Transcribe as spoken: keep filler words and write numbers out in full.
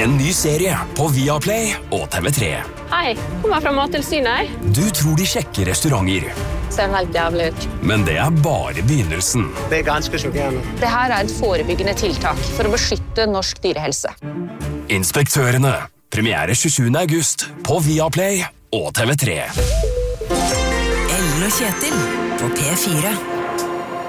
En ny serie på Viaplay og T V tre. Hei, kommer fra Mattilsynet. Du tror de sjekker restauranter, Ser helt jævlig ut. men det er bare begynnelsen. Det er ganske sjokkerende. Det her er et forebyggende tiltak for å beskytte norsk dyrehelse. Inspektørene. Premiere tjuesjuende august på Viaplay og T V tre. Ellen og Kjetil på P fire.